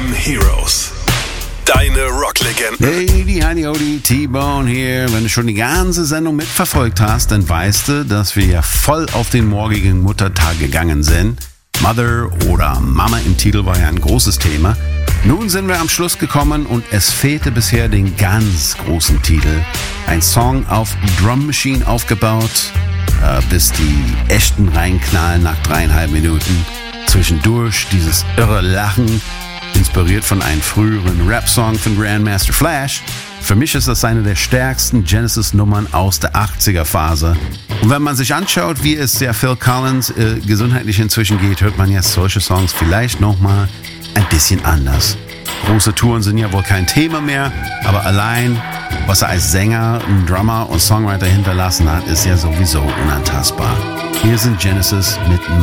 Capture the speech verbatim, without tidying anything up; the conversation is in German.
Unsung Heroes. Deine Rocklegenden. Hey, die Heidi Odi, T-Bone hier. Wenn du schon die ganze Sendung mitverfolgt hast, dann weißt du, dass wir ja voll auf den morgigen Muttertag gegangen sind. Mother oder Mama im Titel war ja ein großes Thema. Nun sind wir am Schluss gekommen und es fehlte bisher den ganz großen Titel. Ein Song auf Drum Machine aufgebaut, äh, bis die echten reinknallen nach dreieinhalb Minuten. Zwischendurch dieses irre Lachen, inspiriert von einem früheren Rap-Song von Grandmaster Flash. Für mich ist das eine der stärksten Genesis-Nummern aus der achtziger-Phase. Und wenn man sich anschaut, wie es der Phil Collins äh, gesundheitlich inzwischen geht, hört man ja solche Songs vielleicht nochmal ein bisschen anders. Große Touren sind ja wohl kein Thema mehr, aber allein, was er als Sänger, Drummer und Songwriter hinterlassen hat, ist ja sowieso unantastbar. Hier sind Genesis mit